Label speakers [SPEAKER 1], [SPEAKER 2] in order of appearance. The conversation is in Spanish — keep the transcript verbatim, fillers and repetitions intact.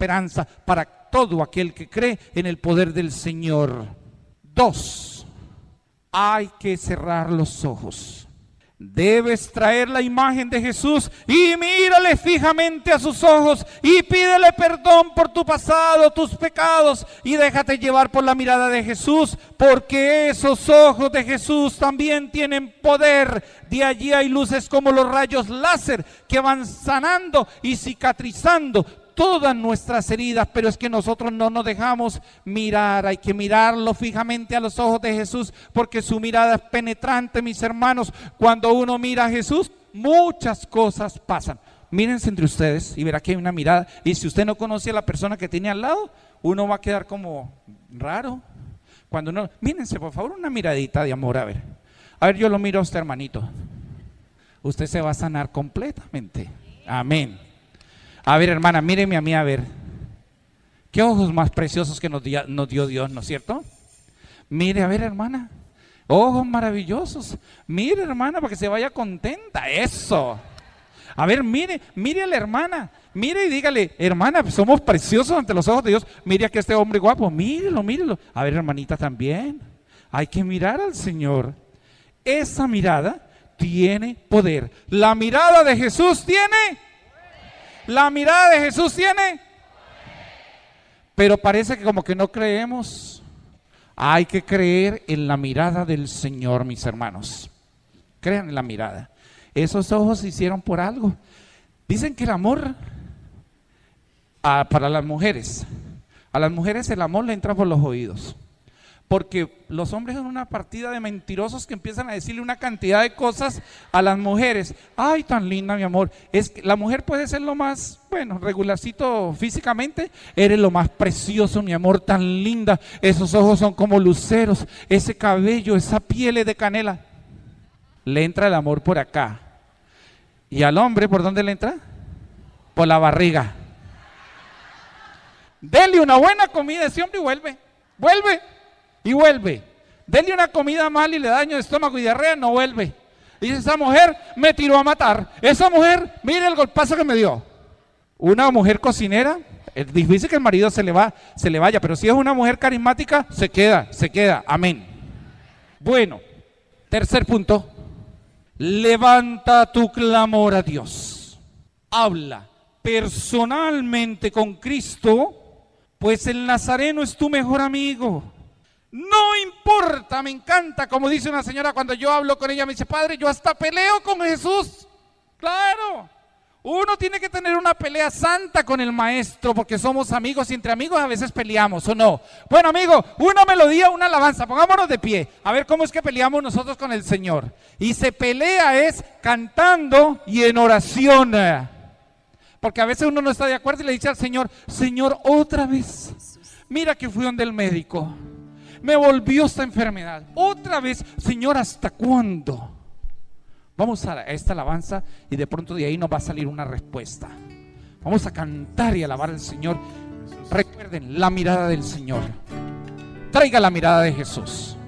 [SPEAKER 1] esperanza para todo aquel que cree en el poder del Señor. Dos, hay que cerrar los ojos. Debes traer la imagen de Jesús y mírale fijamente a sus ojos y pídele perdón por tu pasado, tus pecados, y déjate llevar por la mirada de Jesús, porque esos ojos de Jesús también tienen poder. De allí hay luces como los rayos láser que van sanando y cicatrizando todas nuestras heridas, pero es que nosotros no nos dejamos mirar. Hay que mirarlo fijamente a los ojos de Jesús, porque su mirada es penetrante, mis hermanos. Cuando uno mira a Jesús, muchas cosas pasan. Mírense entre ustedes y verá que hay una mirada, y si usted no conoce a la persona que tiene al lado, uno va a quedar como raro. Cuando uno, mírense por favor, una miradita de amor, a ver, a ver, yo lo miro a usted, hermanito, usted se va a sanar completamente, amén. A ver, hermana, míreme a mí, a ver. Qué ojos más preciosos que nos dio, nos dio Dios, ¿no es cierto? Mire, a ver, hermana. Ojos maravillosos. Mire, hermana, para que se vaya contenta. Eso. A ver, mire, mire a la hermana. Mire y dígale, hermana, somos preciosos ante los ojos de Dios. Mire aquí a este hombre guapo. Mírelo, mírelo. A ver, hermanita, también. Hay que mirar al Señor. Esa mirada tiene poder. La mirada de Jesús tiene... La mirada de Jesús tiene, pero parece que como que no creemos. Hay que creer en la mirada del Señor, mis hermanos. Crean en la mirada. Esos ojos se hicieron por algo. Dicen que el amor a, para las mujeres, a las mujeres el amor le entra por los oídos. Porque los hombres son una partida de mentirosos que empiezan a decirle una cantidad de cosas a las mujeres. Ay, tan linda, mi amor. Es que la mujer puede ser lo más, bueno, regularcito físicamente. Eres lo más precioso, mi amor, tan linda. Esos ojos son como luceros. Ese cabello, esa piel es de canela. Le entra el amor por acá. ¿Y al hombre por dónde le entra? Por la barriga. Dele una buena comida a ese hombre y vuelve. Vuelve. Y vuelve. Denle una comida mal y le da daño de estómago y diarrea, no vuelve. Dice, esa mujer me tiró a matar. Esa mujer, mire el golpazo que me dio. Una mujer cocinera, es difícil que el marido se le, va, se le vaya, pero si es una mujer carismática, se queda, se queda. Amén. Bueno, tercer punto. Levanta tu clamor a Dios. Habla personalmente con Cristo, pues el Nazareno es tu mejor amigo. No importa, me encanta, como dice una señora cuando yo hablo con ella, me dice, padre, yo hasta peleo con Jesús. Claro, uno tiene que tener una pelea santa con el maestro, porque somos amigos y entre amigos a veces peleamos, ¿o no? Bueno, amigo, una melodía, una alabanza, pongámonos de pie, a ver cómo es que peleamos nosotros con el Señor. Y se pelea es cantando y en oración, porque a veces uno no está de acuerdo y le dice al Señor, Señor, otra vez, mira que fui donde el médico. Me volvió esta enfermedad. Otra vez, Señor, ¿hasta cuándo? Vamos a esta alabanza y de pronto de ahí nos va a salir una respuesta. Vamos a cantar y alabar al Señor. Recuerden la mirada del Señor. Traiga la mirada de Jesús.